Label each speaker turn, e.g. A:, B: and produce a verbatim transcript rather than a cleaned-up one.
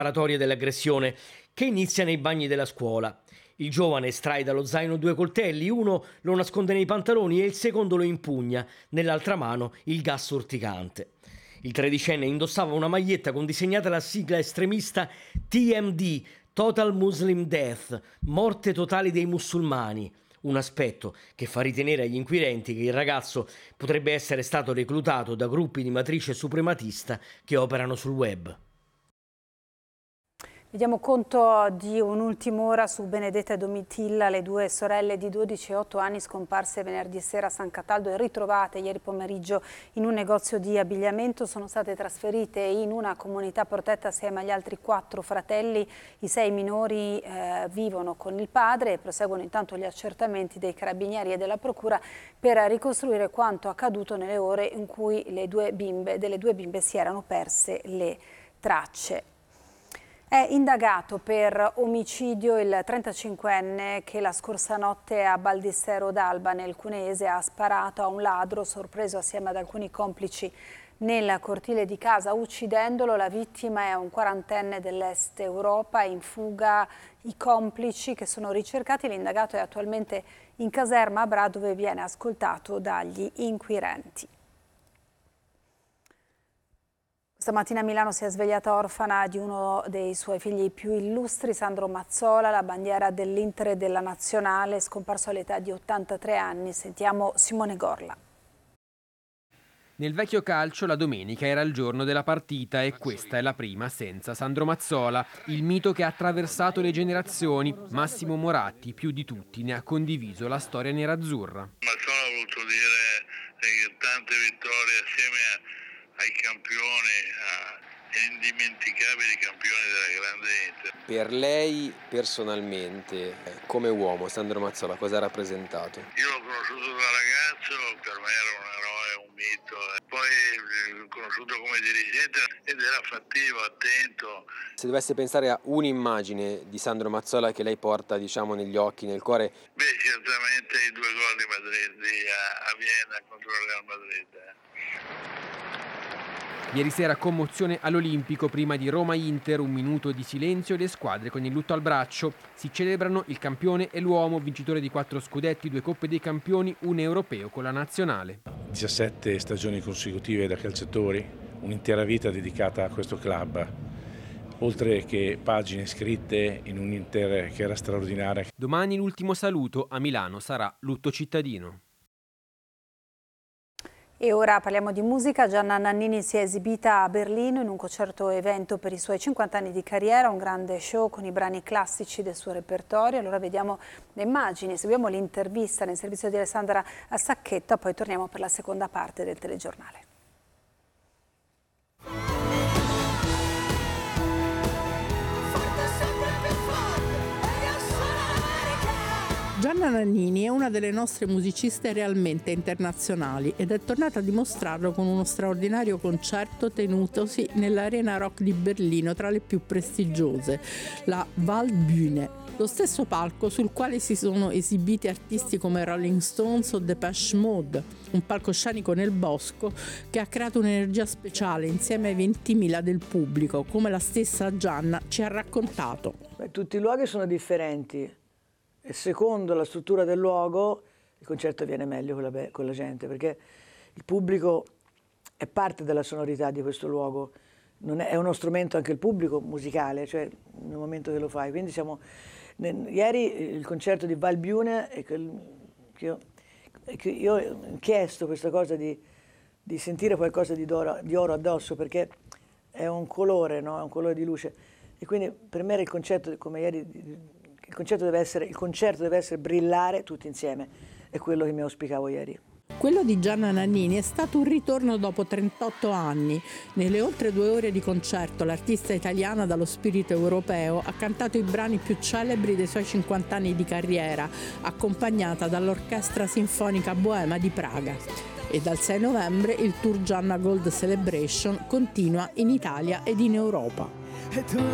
A: preparatoria dell'aggressione, che inizia nei bagni della scuola. Il giovane estrae dallo zaino due coltelli, uno lo nasconde nei pantaloni e il secondo lo impugna, nell'altra mano il gas urticante. Il tredicenne indossava una maglietta con disegnata la sigla estremista T M D, Total Muslim Death, morte totale dei musulmani, un aspetto che fa ritenere agli inquirenti che il ragazzo potrebbe essere stato reclutato da gruppi di matrice suprematista che operano sul web.
B: Vediamo conto di un'ultima ora su Benedetta e Domitilla, le due sorelle di dodici e otto anni scomparse venerdì sera a San Cataldo e ritrovate ieri pomeriggio in un negozio di abbigliamento. Sono state trasferite in una comunità protetta assieme agli altri quattro fratelli. I sei minori eh, vivono con il padre e proseguono intanto gli accertamenti dei carabinieri e della procura per ricostruire quanto accaduto nelle ore in cui le due bimbe, delle due bimbe si erano perse le tracce. È indagato per omicidio il trentacinquenne che la scorsa notte a Baldissero d'Alba nel Cuneese ha sparato a un ladro sorpreso assieme ad alcuni complici nel cortile di casa uccidendolo. La vittima è un quarantenne dell'Est Europa, in fuga i complici che sono ricercati. L'indagato è attualmente in caserma a Bra dove viene ascoltato dagli inquirenti. Stamattina Milano si è svegliata orfana di uno dei suoi figli più illustri, Sandro Mazzola, la bandiera dell'Inter e della Nazionale, scomparso all'età di ottantatré anni. Sentiamo Simone Gorla.
C: Nel vecchio calcio la domenica era il giorno della partita e questa è la prima senza Sandro Mazzola, il mito che ha attraversato le generazioni. Massimo Moratti, più di tutti, ne ha condiviso la storia nerazzurra.
D: Mazzola ha voluto dire tante vittorie assieme a ai campioni, agli indimenticabili campioni della grande Inter.
E: Per lei personalmente, come uomo, Sandro Mazzola cosa ha rappresentato?
D: Io l'ho conosciuto da ragazzo, per me era un eroe, un mito. Poi l'ho conosciuto come dirigente ed era fattivo, attento.
E: Se dovesse pensare a un'immagine di Sandro Mazzola che lei porta, diciamo, negli occhi, nel cuore.
D: Beh, certamente i due gol di Madrid, di, a, a Vienna contro il Real Madrid. Eh.
C: Ieri sera commozione all'Olimpico prima di Roma-Inter, un minuto di silenzio e le squadre con il lutto al braccio. Si celebrano il campione e l'uomo, vincitore di quattro scudetti, due Coppe dei Campioni, un europeo con la nazionale.
F: diciassette stagioni consecutive da calciatori, un'intera vita dedicata a questo club, oltre che pagine scritte in un Inter che era straordinaria.
C: Domani l'ultimo saluto, a Milano sarà lutto cittadino.
B: E ora parliamo di musica. Gianna Nannini si è esibita a Berlino in un concerto evento per i suoi cinquanta anni di carriera, un grande show con i brani classici del suo repertorio. Allora vediamo le immagini, seguiamo l'intervista nel servizio di Alessandra Sacchetta, poi torniamo per la seconda parte del telegiornale.
G: Gianna Nannini è una delle nostre musiciste realmente internazionali ed è tornata a dimostrarlo con uno straordinario concerto tenutosi nell'Arena Rock di Berlino, tra le più prestigiose, la Waldbühne, lo stesso palco sul quale si sono esibiti artisti come Rolling Stones o Depeche Mode, un palcoscenico nel bosco che ha creato un'energia speciale insieme ai ventimila del pubblico, come la stessa Gianna ci ha raccontato.
H: Beh, tutti i luoghi sono differenti. E secondo la struttura del luogo il concerto viene meglio con la, con la gente, perché il pubblico è parte della sonorità di questo luogo, non è, è uno strumento anche il pubblico musicale, cioè nel momento che lo fai. Quindi siamo, ne, ieri il concerto di Waldbühne, e che, che io, che io ho chiesto questa cosa di, di sentire qualcosa di oro, di oro addosso, perché è un colore, no? È un colore di luce, e quindi per me era il concetto, come ieri, il concerto deve essere, il concerto deve essere brillare tutti insieme, è quello che mi auspicavo ieri.
G: Quello di Gianna Nannini è stato un ritorno dopo trentotto anni. Nelle oltre due ore di concerto l'artista italiana dallo spirito europeo ha cantato i brani più celebri dei suoi cinquanta anni di carriera, accompagnata dall'Orchestra Sinfonica Boema di Praga. E dal sei novembre il tour Gianna Gold Celebration continua in Italia ed in Europa.